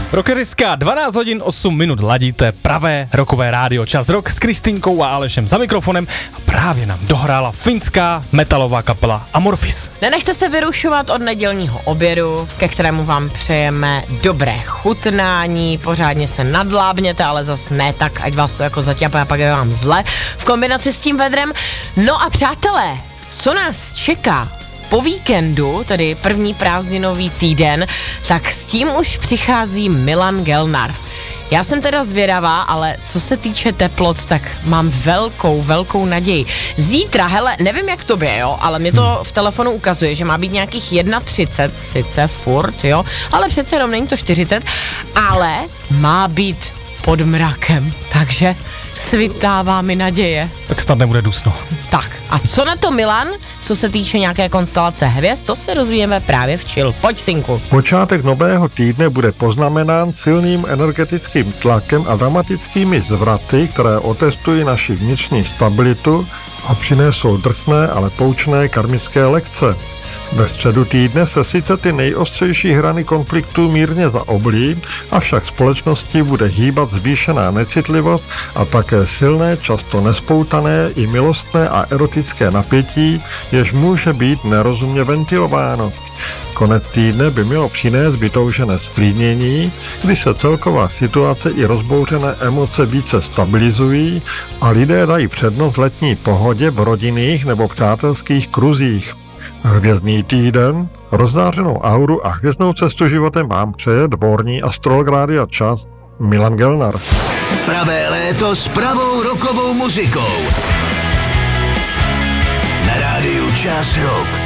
Rockeřiska, 12 hodin 8 minut ladíte pravé rokové rádio Čas Rock s Kristýnkou a Alešem za mikrofonem a právě nám dohrála finská metalová kapela Amorphis. Nenechte se vyrušovat od nedělního obědu, ke kterému vám přejeme dobré chutnání, pořádně se nadlábněte, ale zas ne tak, ať vás to jako zaťapá a pak je vám zle v kombinaci s tím vedrem. No a přátelé, co nás čeká po víkendu, tedy první prázdninový týden, tak s tím už přichází Milan Gelnar. Já jsem teda zvědavá, ale co se týče teplot, tak mám velkou naději. Zítra, hele, nevím jak tobě, jo, ale mě to v telefonu ukazuje, že má být nějakých 31, sice furt, jo, ale přece jenom není to 40, ale má být pod mrakem, takže svitává mi naděje. Tak snad nebude dusno. Tak, a co na to Milan, co se týče nějaké konstelace hvězd, to se dozvíme právě v Chill. Pojď, synku. Počátek nového týdne bude poznamenán silným energetickým tlakem a dramatickými zvraty, které otestují naši vnitřní stabilitu a přinesou drsné, ale poučné karmické lekce. Ve středu týdne se sice ty nejostřejší hrany konfliktů mírně zaoblí, avšak společností bude hýbat zvýšená necitlivost a také silné, často nespoutané i milostné a erotické napětí, jež může být nerozumně ventilováno. Konec týdne by mělo přinést vytoužené sklidnění, kdy se celková situace i rozbouřené emoce více stabilizují a lidé dají přednost letní pohodě v rodinných nebo přátelských kruzích. Hvězdný týden, rozzářenou auru a hvězdnou cestu životem vám přeje dvorní astrolog Rádia Čas Milan Gelnar. Pravé léto s pravou rokovou muzikou. Na rádiu Čas Rock.